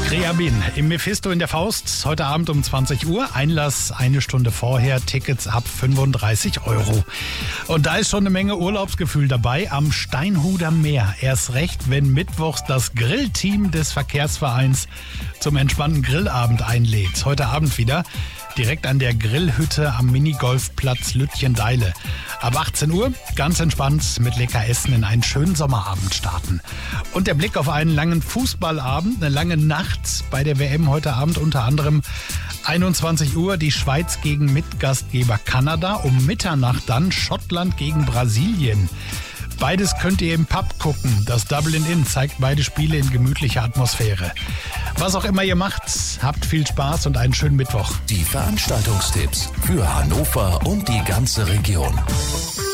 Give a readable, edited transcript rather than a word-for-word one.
Scriabin im Mephisto in der Faust, heute Abend um 20 Uhr. Einlass eine Stunde vorher, Tickets ab 35 €. Und da ist schon eine Menge Urlaubsgefühl dabei am Steinhuder Meer. Erst recht, wenn mittwochs das Grillteam des Verkehrsvereins zum entspannten Grillabend einlädt. Heute Abend wieder. Direkt an der Grillhütte am Minigolfplatz Lütjendeile. Ab 18 Uhr ganz entspannt mit lecker Essen in einen schönen Sommerabend starten. Und der Blick auf einen langen Fußballabend, eine lange Nacht bei der WM heute Abend, unter anderem 21 Uhr die Schweiz gegen Mitgastgeber Kanada, um Mitternacht dann Schottland gegen Brasilien. Beides könnt ihr im Pub gucken. Das Dublin Inn zeigt beide Spiele in gemütlicher Atmosphäre. Was auch immer ihr macht, habt viel Spaß und einen schönen Mittwoch. Die Veranstaltungstipps für Hannover und die ganze Region.